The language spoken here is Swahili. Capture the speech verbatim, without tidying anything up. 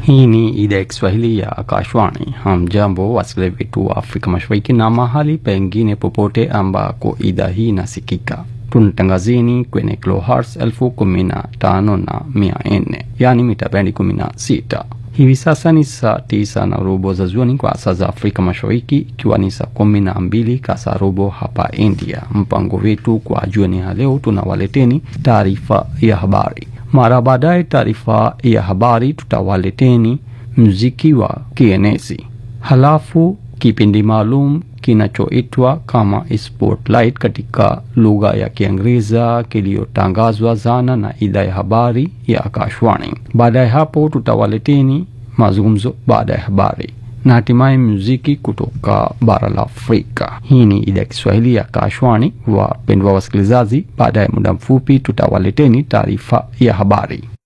Hii ni idhaa ya Kiswahili ya Akashwani. Hamjambo wasikilizaji wetu wa Afrika Mashariki na mahali pengine popote ambako idhaa hii inasikika. Tunatangazeni kwenye kilohertz elfu kumi na tano na mia nne, yani mita bendi kumi na sita. Hivi sasa ni saa tisa na robo za jioni kwa saa za Afrika Mashariki, ikiwa ni saa kumi na mbili kasa robo hapa India. Mpango wetu kwa jioni ya leo, tunawaleteni taarifa ya habari. Mara baadaye taarifa ya habari tutawaleteni muziki wa kienezi. Halafu kipindi maalum kinachoitwa kama Spotlight katika lugha ya Kiingereza kiliyotangazwa zana na idhaa ya habari ya Akashwani. Baada ya hapo tutawaleteni mazungumzo baada ya habari na hatimaye muziki kutoka bara la Afrika. Hii ni idhaa ya Kiswahili ya Akashwani. Wapendwa wasikilizaji, baada ya muda mfupi tutawaleteni taarifa ya habari.